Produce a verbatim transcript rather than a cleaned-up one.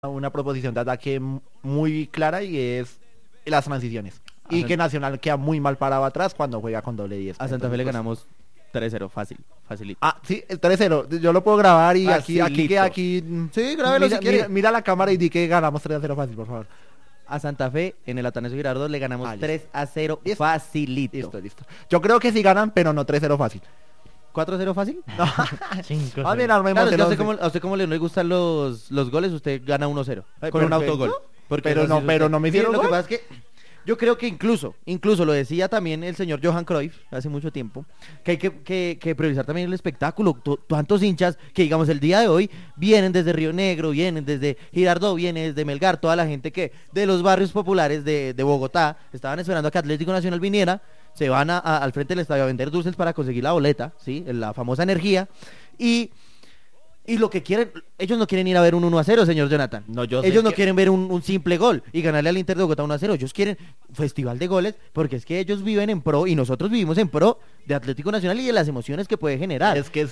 una proposición de ataque m- muy clara y es las transiciones. A Y San- que Nacional queda muy mal parado atrás cuando juega con doble diez. A Santa Fe Entonces, le pues, ganamos tres cero, fácil, facilito. Ah, sí, el tres cero. Yo lo puedo grabar y aquí, aquí Facilito. queda aquí. mm, Sí, grábelo mira, si quiere. Mira, mira la cámara y di que ganamos tres a cero fácil, por favor. A Santa Fe, en el Atanasio Girardot, le ganamos Ah, listo. tres a cero, Listo. facilito. Listo, listo. Yo creo que sí ganan, pero no tres cero fácil. ¿cuatro a cero fácil? Cinco, Más bien seis. armemos Claro, es el que a usted, once. como, a usted como le no le gustan los, los goles, usted gana uno cero. Ay, Con un perfecto. autogol. Porque Pero eso no- sí pero usted- no me Sí, hicieron Lo que gol. pasa es que yo creo que incluso, incluso lo decía también el señor Johan Cruyff hace mucho tiempo, que hay que, que, que priorizar también el espectáculo. Tu- Tantos hinchas que, digamos, el día de hoy vienen desde Río Negro, vienen desde Girardot, vienen desde Melgar, toda la gente que de los barrios populares de, de Bogotá estaban esperando a que Atlético Nacional viniera, se van a- a- al frente del estadio a vender dulces para conseguir la boleta, ¿sí? La famosa energía, y... Y lo que quieren, ellos no quieren ir a ver un uno a cero, señor Jonathan. No, yo sé ellos no que- quieren ver un, un simple gol y ganarle al Inter de Bogotá uno a cero. Ellos quieren festival de goles porque es que ellos viven en pro y nosotros vivimos en pro de Atlético Nacional y de las emociones que puede generar. Es que